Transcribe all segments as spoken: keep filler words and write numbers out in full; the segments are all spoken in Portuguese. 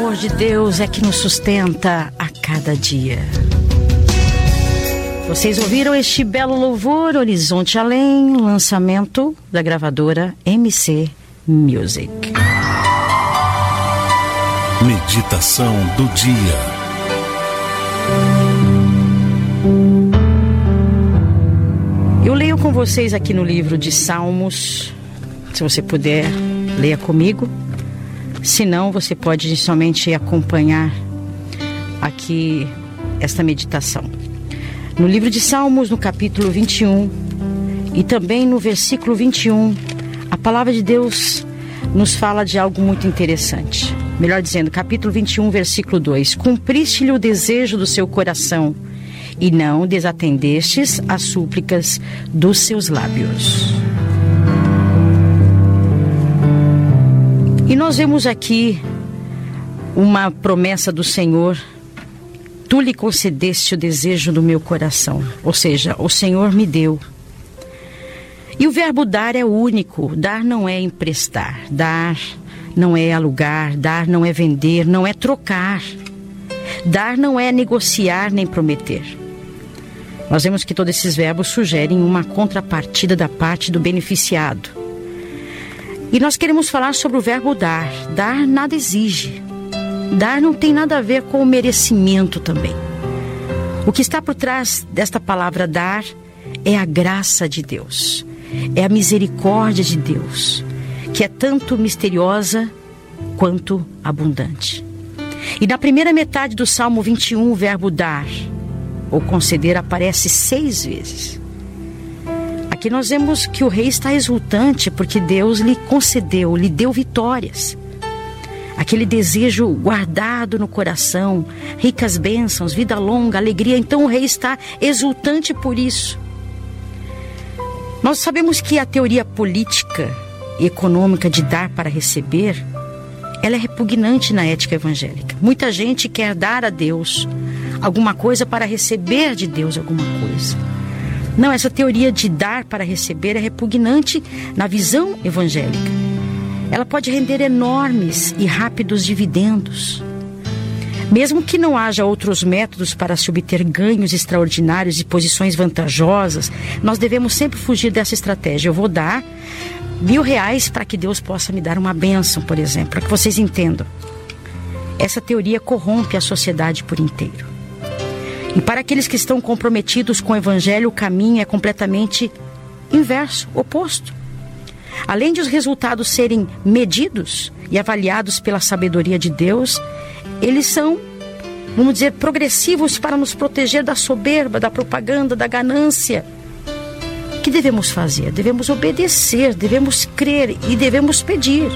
amor de Deus é que nos sustenta a cada dia. Vocês ouviram este belo louvor, Horizonte Além, lançamento da gravadora M C Music. Meditação do dia. Eu leio com vocês aqui no livro de Salmos. Se você puder, leia comigo. Se não, você pode somente acompanhar aqui esta meditação. No livro de Salmos, no capítulo vinte e um, e também no versículo vinte e um, a palavra de Deus nos fala de algo muito interessante. Melhor dizendo, capítulo vinte e um, versículo dois. Cumpriste-lhe o desejo do seu coração, e não desatendestes as súplicas dos seus lábios. E nós vemos aqui uma promessa do Senhor. Tu lhe concedeste o desejo do meu coração. Ou seja, o Senhor me deu. E o verbo dar é único. Dar não é emprestar. Dar não é alugar. Dar não é vender. Não é trocar. Dar não é negociar nem prometer. Nós vemos que todos esses verbos sugerem uma contrapartida da parte do beneficiado. E nós queremos falar sobre o verbo dar. Dar nada exige. Dar não tem nada a ver com o merecimento também. O que está por trás desta palavra dar é a graça de Deus. É a misericórdia de Deus, que é tanto misteriosa quanto abundante. E na primeira metade do Salmo vinte e um, o verbo dar ou conceder aparece seis vezes. Aqui nós vemos que o rei está exultante porque Deus lhe concedeu, lhe deu vitórias. Aquele desejo guardado no coração, ricas bênçãos, vida longa, alegria. Então o rei está exultante por isso. Nós sabemos que a teoria política e econômica de dar para receber, ela é repugnante na ética evangélica. Muita gente quer dar a Deus alguma coisa para receber de Deus alguma coisa. Não, essa teoria de dar para receber é repugnante na visão evangélica. Ela pode render enormes e rápidos dividendos. Mesmo que não haja outros métodos para se obter ganhos extraordinários e posições vantajosas, nós devemos sempre fugir dessa estratégia. Eu vou dar mil reais para que Deus possa me dar uma bênção, por exemplo, para que vocês entendam. Essa teoria corrompe a sociedade por inteiro. E para aqueles que estão comprometidos com o Evangelho, o caminho é completamente inverso, oposto. Além de os resultados serem medidos e avaliados pela sabedoria de Deus, eles são, vamos dizer, progressivos para nos proteger da soberba, da propaganda, da ganância. O que devemos fazer? Devemos obedecer, devemos crer e devemos pedir.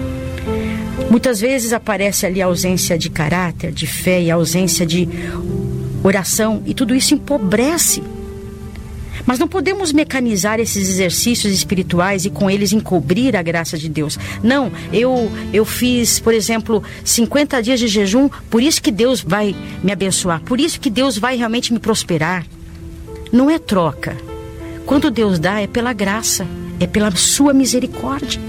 Muitas vezes aparece ali a ausência de caráter, de fé e a ausência de oração, e tudo isso empobrece. Mas não podemos mecanizar esses exercícios espirituais e com eles encobrir a graça de Deus. Não, eu, eu fiz, por exemplo, cinquenta dias de jejum, por isso que Deus vai me abençoar, por isso que Deus vai realmente me prosperar. Não é troca. Quando Deus dá, é pela graça, é pela sua misericórdia.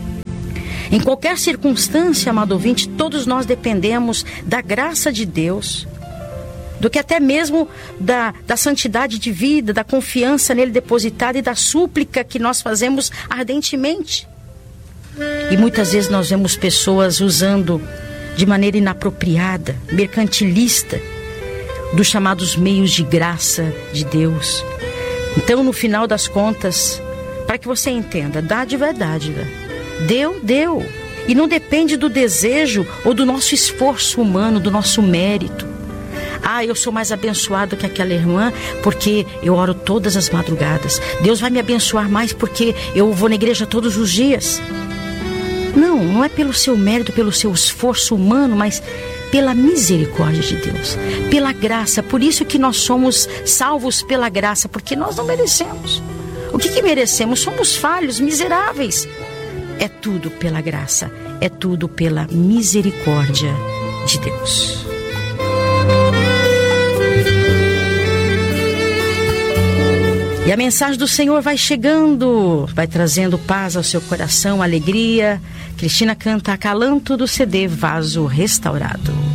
Em qualquer circunstância, amado ouvinte, todos nós dependemos da graça de Deus, do que até mesmo da, da santidade de vida, da confiança nele depositada e da súplica que nós fazemos ardentemente. E muitas vezes nós vemos pessoas usando de maneira inapropriada, mercantilista, dos chamados meios de graça de Deus. Então, no final das contas, para que você entenda, dádiva é dádiva. Deu, deu. E não depende do desejo ou do nosso esforço humano, do nosso mérito. Ah, eu sou mais abençoado que aquela irmã porque eu oro todas as madrugadas. Deus vai me abençoar mais porque eu vou na igreja todos os dias. Não, não é pelo seu mérito, pelo seu esforço humano, mas pela misericórdia de Deus, pela graça. Por isso que nós somos salvos pela graça, porque nós não merecemos. O que que merecemos? Somos falhos, miseráveis. É tudo pela graça, é tudo pela misericórdia de Deus. E a mensagem do Senhor vai chegando, vai trazendo paz ao seu coração, alegria. Cristina canta Acalanto do C D Vaso Restaurado.